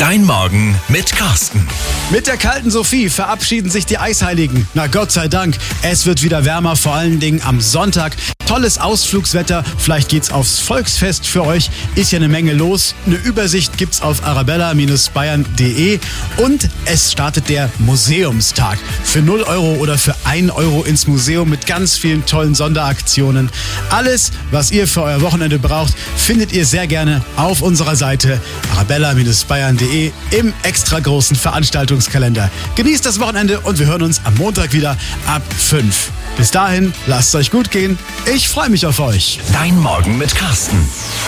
Dein Morgen mit Carsten. Mit der kalten Sophie verabschieden sich die Eisheiligen. Na Gott sei Dank, es wird wieder wärmer, vor allen Dingen am Sonntag. Tolles Ausflugswetter, vielleicht geht's aufs Volksfest für euch. Ist ja eine Menge los. Eine Übersicht gibt's auf arabella-bayern.de und es startet der Museumstag. Für 0 € oder für 1 € ins Museum mit ganz vielen tollen Sonderaktionen. Alles, was ihr für euer Wochenende braucht, findet ihr sehr gerne auf unserer Seite arabella-bayern.de im extra großen Veranstaltungskalender. Genießt das Wochenende und wir hören uns am Montag wieder ab 5. Bis dahin, lasst es euch gut gehen. Ich freue mich auf euch. Dein Morgen mit Carsten.